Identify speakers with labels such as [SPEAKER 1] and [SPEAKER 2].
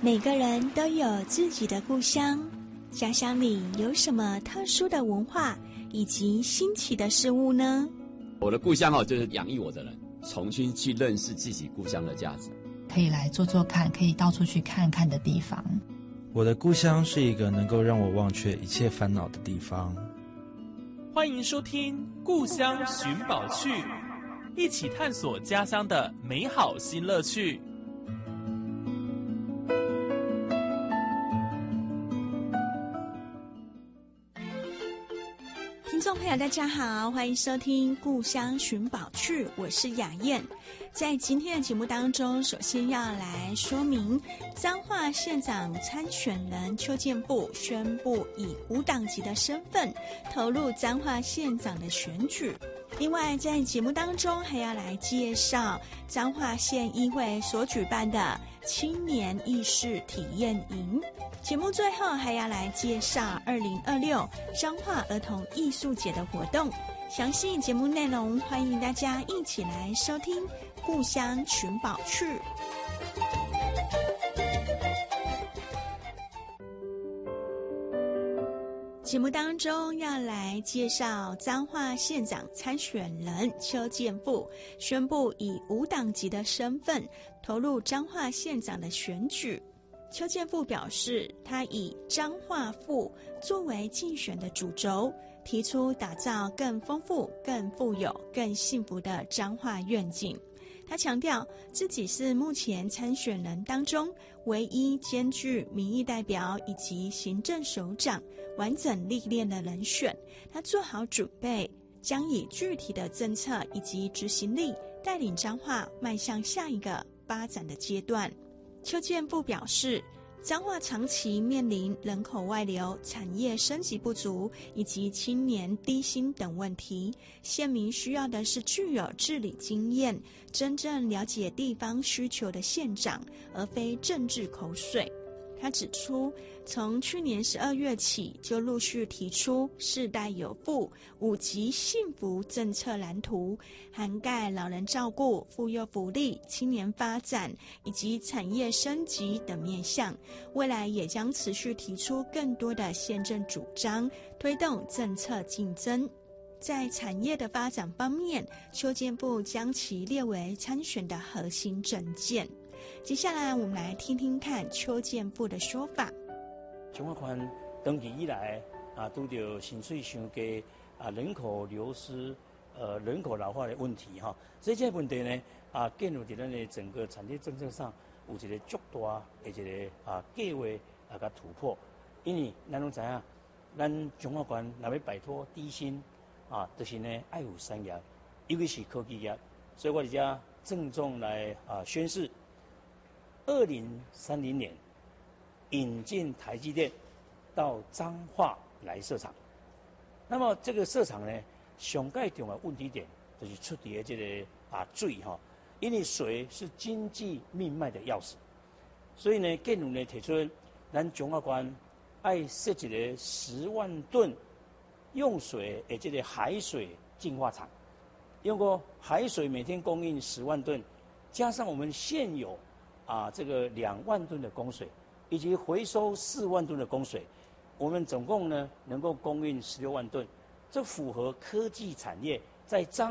[SPEAKER 1] 每个人都有自己的故乡，家乡里有什么特殊的文化以及新奇的事物呢？
[SPEAKER 2] 我的故乡就是养育我的人，重新去认识自己故乡的价值，
[SPEAKER 3] 可以来做做看，可以到处去看看的地方。
[SPEAKER 4] 我的故乡是一个能够让我忘却一切烦恼的地方。
[SPEAKER 5] 欢迎收听《故乡寻宝趣》，一起探索家乡的美好新乐趣。
[SPEAKER 1] 听众朋友大家好，欢迎收听《故乡寻宝趣》，我是雅燕。在今天的节目当中，首先要来说明彰化县长参选人邱建富宣布以无党籍的身份投入彰化县长的选举。另外在节目当中还要来介绍彰化县议会所举办的青年意识体验营。节目最后还要来介绍2026彰化儿童艺术节的活动。详细节目内容欢迎大家一起来收听《故乡寻宝趣》。节目当中要来介绍彰化县长参选人邱建富宣布以无党籍的身份投入彰化县长的选举。邱建富表示，他以彰化富作为竞选的主轴，提出打造更丰富、更富有、更幸福的彰化愿景。他强调自己是目前参选人当中唯一兼具民意代表以及行政首长完整历练的人选。他做好准备，将以具体的政策以及执行力带领彰化迈向下一个发展的阶段。邱建富表示，彰化长期面临人口外流、产业升级不足以及青年低薪等问题，县民需要的是具有治理经验、真正了解地方需求的县长，而非政治口水。他指出，从去年12月起就陆续提出世代有富、5级幸福政策蓝图，涵盖老人照顾、妇幼福利、青年发展以及产业升级等面向。未来也将持续提出更多的县政主张，推动政策竞争。在产业的发展方面，邱建富将其列为参选的核心政见。接下来我们来听听看邱建富的说法。
[SPEAKER 6] 彰化县登记以来拄到薪水上低人口流失人口老化的问题所以这个问题呢建立在咱的整个产业政策上有一个足大的一个计划甲突破。因为咱拢知影，咱彰化县若要摆脱低薪就是呢爱有产业，尤其是科技业。所以我伫遮郑重来宣示，2030年引进台积电到彰化来设厂。那么这个设厂呢，上界重要问题点就是出伫这个水因为水是经济命脉的钥匙，所以呢，建议呢提出咱彰化县爱设一个10万吨用水的这个海水净化厂，用过海水每天供应10万吨，加上我们现有这个2万吨的供水，以及回收4万吨的供水，我们总共呢能够供应16万吨，这符合科技产业在彰